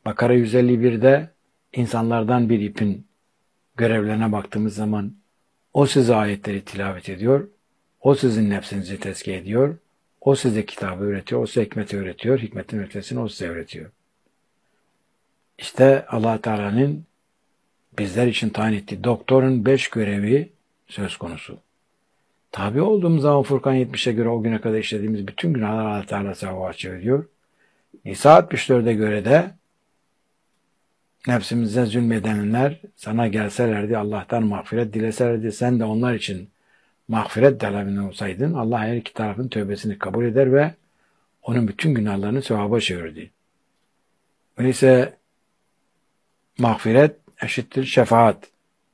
Bakara 151'de insanlardan bir ipin görevlerine baktığımız zaman o size ayetleri tilavet ediyor, o sizin nefsinizi tezkiye ediyor, o size kitabı öğretiyor, o size hikmeti öğretiyor, hikmetin ötesini o size öğretiyor. İşte Allah Teala'nın bizler için tayin ettiği doktorun 5 görevi söz konusu. Tabi olduğumuz zaman Furkan 70'e göre o güne kadar işlediğimiz bütün günahlar Allah Teala sevaba çeviriyor. Nisa 64'e göre de nefsimize zulmedenler sana gelselerdi, Allah'tan mağfiret dileselerdi, sen de onlar için mağfiret talebinde olsaydın, Allah her iki tarafın tövbesini kabul eder ve onun bütün günahlarını sevaba çevirdi. Öyleyse mağfiret eşittir şefaat.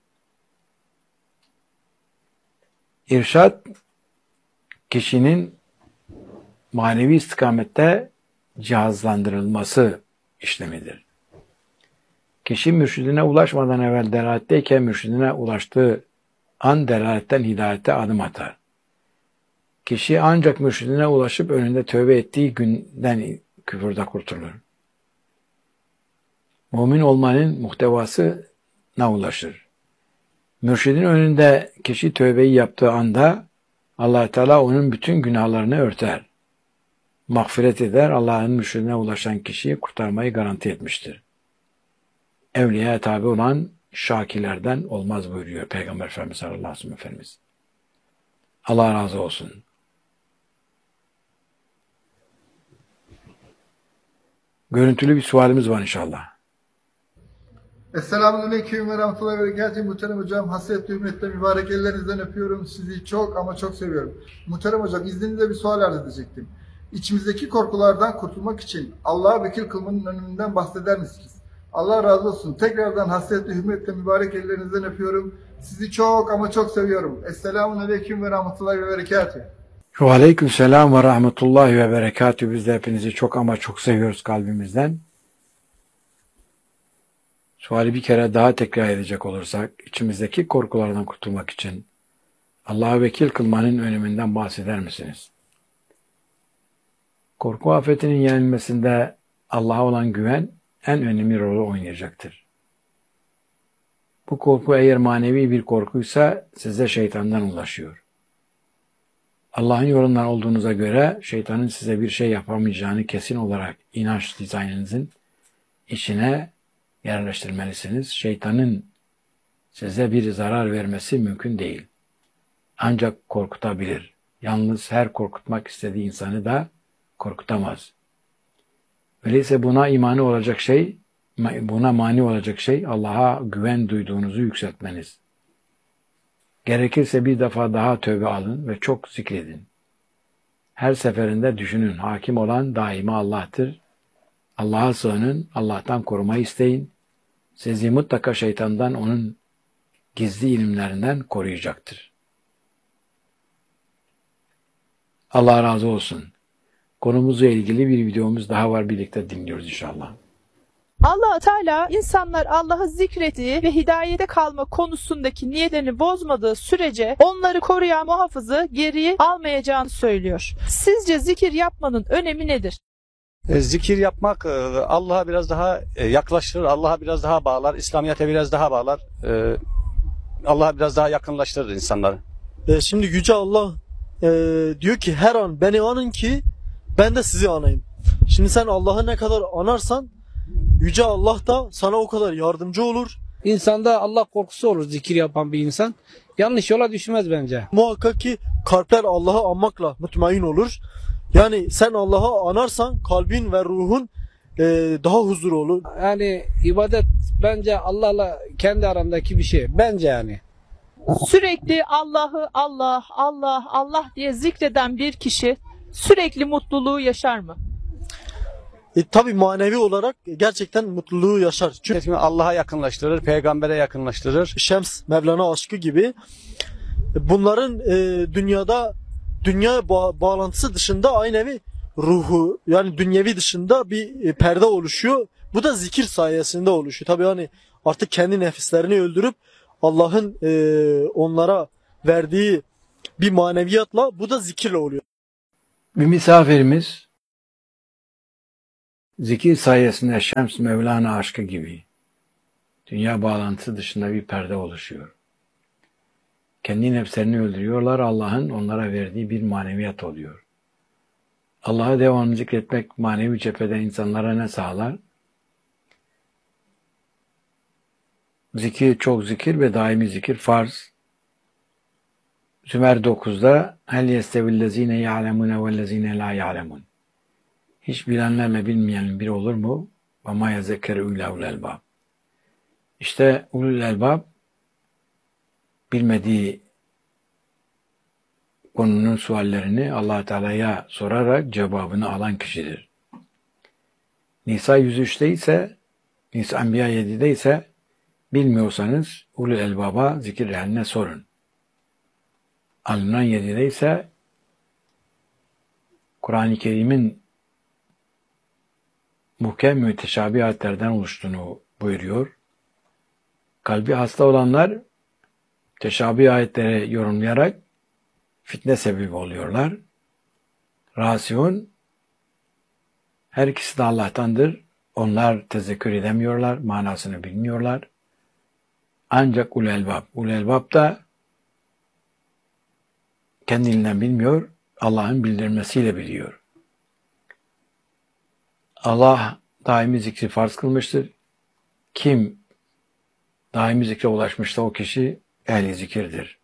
İrşad, kişinin manevi istikamette cihazlandırılması işlemidir. Kişi mürşidine ulaşmadan evvel delaletteyken mürşidine ulaştığı an delaletten hidayete adım atar. Kişi ancak mürşidine ulaşıp önünde tövbe ettiği günden küfürde kurtulur. Mümin olmanın muhtevasına ulaşır. Mürşidin önünde kişi tövbeyi yaptığı anda Allah Teala onun bütün günahlarını örter. Mağfiret eder, Allah'ın mürşidine ulaşan kişiyi kurtarmayı garanti etmiştir. Evliyaya tabi olan şakilerden olmaz buyuruyor Peygamber Efendimiz sallallahu aleyhi ve sellem. Allah razı olsun. Görüntülü bir sualimiz var inşallah. Esselamunaleyküm ve rahmetullahi ve berekatuhu. Muhterem hocam, hasretle hürmetle mübarek ellerinizden öpüyorum. Sizi çok ama çok seviyorum. Muhterem hocam, izninizle bir sual arz edecektim. İçimizdeki korkulardan kurtulmak için Allah'a vekil kılmanın öneminden bahseder misiniz? Allah razı olsun. Tekrardan hasretle hürmetle mübarek ellerinizden öpüyorum. Sizi çok ama çok seviyorum. Esselamunaleyküm ve rahmetullahi ve berekatuhu. Ve aleyküm selam ve rahmetullahi ve berekatuhu. Biz de hepinizi çok ama çok seviyoruz kalbimizden. Suali bir kere daha tekrar edecek olursak, içimizdeki korkulardan kurtulmak için Allah'a vekil kılmanın öneminden bahseder misiniz? Korku afetinin yenilmesinde Allah'a olan güven en önemli rolü oynayacaktır. Bu korku eğer manevi bir korkuysa size şeytandan ulaşıyor. Allah'ın yolundan olduğunuza göre şeytanın size bir şey yapamayacağını kesin olarak inanç dizaynınızın içine yerleştirmelisiniz. Şeytanın size bir zarar vermesi mümkün değil. Ancak korkutabilir. Yalnız her korkutmak istediği insanı da korkutamaz. Öyleyse buna mani olacak şey Allah'a güven duyduğunuzu yükseltmeniz. Gerekirse bir defa daha tövbe alın ve çok zikredin. Her seferinde düşünün, hakim olan daima Allah'tır. Allah'a sığının, Allah'tan korumayı isteyin. Sizi mutlaka şeytandan, onun gizli ilimlerinden koruyacaktır. Allah razı olsun. Konumuzla ilgili bir videomuz daha var, birlikte dinliyoruz inşallah. Allah Teala insanlar Allah'ı zikrettiği ve hidayete kalma konusundaki niyetlerini bozmadığı sürece onları koruyan muhafızı geriye almayacağını söylüyor. Sizce zikir yapmanın önemi nedir? Zikir yapmak Allah'a biraz daha yaklaştırır, Allah'a biraz daha bağlar, İslamiyet'e biraz daha bağlar, Allah'a biraz daha yakınlaştırır insanları. Şimdi Yüce Allah diyor ki her an beni anın ki ben de sizi anayım. Şimdi sen Allah'ı ne kadar anarsan Yüce Allah da sana o kadar yardımcı olur. İnsanda Allah korkusu olur zikir yapan bir insan. Yanlış yola düşmez bence. Muhakkak ki kalpler Allah'ı anmakla mutmain olur. Yani sen Allah'ı anarsan kalbin ve ruhun daha huzurlu olur. Yani ibadet bence Allah'la kendi arandaki bir şey. Bence yani. Sürekli Allah'ı Allah, Allah, Allah diye zikreden bir kişi sürekli mutluluğu yaşar mı? Tabii manevi olarak gerçekten mutluluğu yaşar. Çünkü Allah'a yakınlaştırır, peygambere yakınlaştırır. Şems, Mevlana aşkı gibi bunların dünya bağlantısı dışında aynı ruhu, yani dünyevi dışında bir perde oluşuyor. Bu da zikir sayesinde oluşuyor. Tabii hani artık kendi nefislerini öldürüp Allah'ın onlara verdiği bir maneviyatla, bu da zikirle oluyor. Bir misafirimiz Zikir sayesinde Şems Mevlana aşkı gibi dünya bağlantısı dışında bir perde oluşuyor. Kendi nefslerini öldürüyorlar, Allah'ın onlara verdiği bir maneviyat oluyor. Allah'ı devamlı zikretmek manevi cepheden insanlara ne sağlar? Zikir, çok zikir ve daimi zikir farz. Zümer 9'da hel yestevillezine ya'lemune vellezine la ya'lemun. Hiç bilenlerle bilmeyenin bir olur mu? Ve ma yezekkeru illa ulul elbab. İşte ulul elbab bilmediği konunun suallerini Allah Teala'ya sorarak cevabını alan kişidir. Nisa 103'te ise, Nisa Enbiya 7'de ise bilmiyorsanız ulul elbaba zikir ehline sorun. Al-İmran 7'de ise Kur'an-ı Kerim'in muhkem müteşabih ayetlerden oluştuğunu buyuruyor. Kalbi hasta olanlar teşabih ayetleri yorumlayarak fitne sebebi oluyorlar. Rasihun her ikisi de Allah'tandır. Onlar tezekkür edemiyorlar, manasını bilmiyorlar. Ancak ulul elbab. Ulul elbab da kendiliğinden bilmiyor, Allah'ın bildirmesiyle biliyor. Allah daimi zikri farz kılmıştır. Kim daimi zikre ulaşmışsa o kişi ehli zikirdir.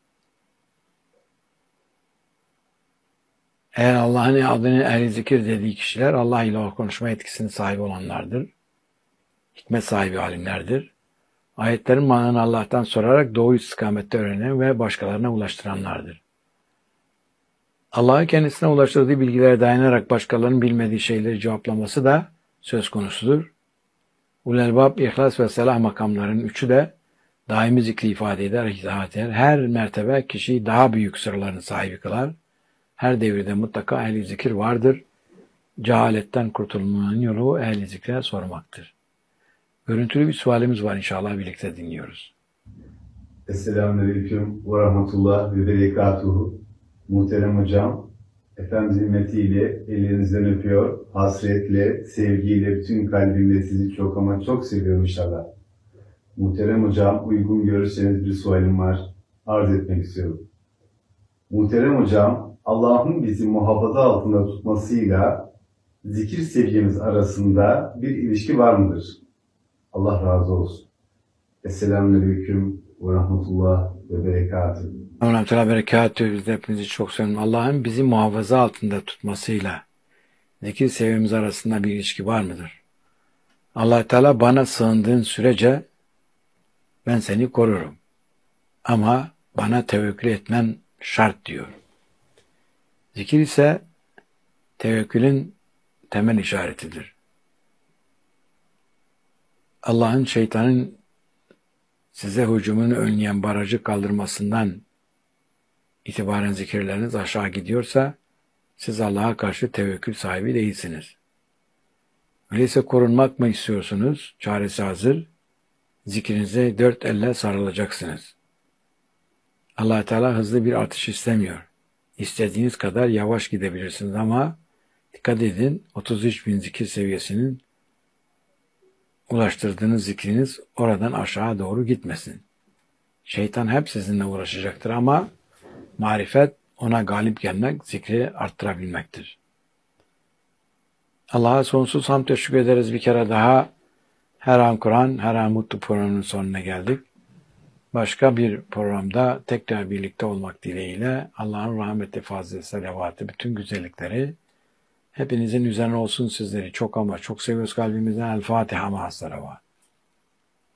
Eğer Allah'ın adını ehli zikir dediği kişiler Allah ile konuşma etkisinin sahibi olanlardır. Hikmet sahibi alimlerdir. Ayetlerin manasını Allah'tan sorarak doğru istikamette öğrenen ve başkalarına ulaştıranlardır. Allah'ın kendisine ulaştırdığı bilgilere dayanarak başkalarının bilmediği şeyleri cevaplaması da söz konusudur. Ulul elbab, ihlas ve selah makamlarının üçü de daimi zikri ifade eder, izah eder. Her mertebe kişiyi daha büyük sırların sahibi kılar. Her devirde mutlaka ehli zikir vardır. Cehaletten kurtulmanın yolu ehli zikre sormaktır. Görüntülü bir sualimiz var, inşallah birlikte dinliyoruz. Esselamualeyküm ve rahmetullah ve berekatuhu. Muhterem hocam, Efendimizin himmetiyle ellerinizden öpüyor, hasretle, sevgiyle, bütün kalbimle sizi çok ama çok seviyorum inşallah. Muhterem hocam, uygun görürseniz bir sualim var, arz etmek istiyorum. Muhterem hocam, Allah'ın bizi muhafaza altında tutmasıyla zikir seviyemiz arasında bir ilişki var mıdır? Allah razı olsun. Esselamualeyküm ve rahmetullah ve berekatuhu. Rahmetullah berekatü, biz de hepinizi çok seviyorum. Allah'ın bizi muhafaza altında tutmasıyla zikir seviyemiz arasında bir ilişki var mıdır? Allah Teala bana sığındığın sürece ben seni korurum. Ama bana tevekkül etmen şart diyor. Zikir ise tevekkülün temel işaretidir. Allah'ın şeytanın size hücumunu önleyen barajı kaldırmasından itibaren zikirleriniz aşağı gidiyorsa siz Allah'a karşı tevekkül sahibi değilsiniz. Öyleyse korunmak mı istiyorsunuz? Çaresi hazır. Zikrinize dört elle sarılacaksınız. Allah Teala hızlı bir artış istemiyor. İstediğiniz kadar yavaş gidebilirsiniz ama dikkat edin, 33.000 zikir seviyesinin ulaştırdığınız zikriniz oradan aşağı doğru gitmesin. Şeytan hep sizinle uğraşacaktır ama marifet ona galip gelmek, zikri arttırabilmektir. Allah'a sonsuz hamd teşekkür ederiz bir kere daha. Her an Kur'an, her an mutlu programının sonuna geldik. Başka bir programda tekrar birlikte olmak dileğiyle Allah'ın rahmeti, fazleti, selavatı, bütün güzellikleri hepinizin üzerine olsun. Sizleri çok ama çok seviyoruz kalbimizden. El Fatiha ma'as salavat.